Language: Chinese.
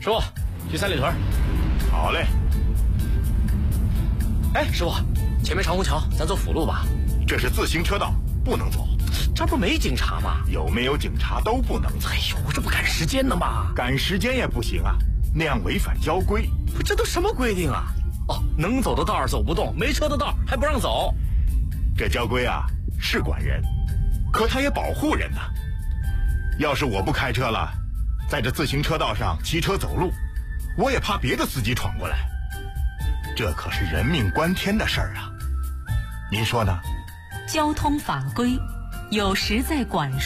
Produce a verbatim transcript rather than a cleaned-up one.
师傅，去三里屯。 好嘞。 哎，师傅，前面长虹桥，咱走辅路吧。 这是自行车道，不能走。 这不没警察吗？ 有没有警察都不能走。 哎呦，这不赶时间呢吗？ 赶时间也不行啊，那样违反交规。 不，这都什么规定啊？哦，能走的道儿走不动，没车的道儿还不让走。 这交规啊是管人，可他也保护人呢。要是我不开车了，在这自行车道上骑车走路，我也怕别的司机闯过来。这可是人命关天的事儿啊，您说呢？ 交通法规有时在管束。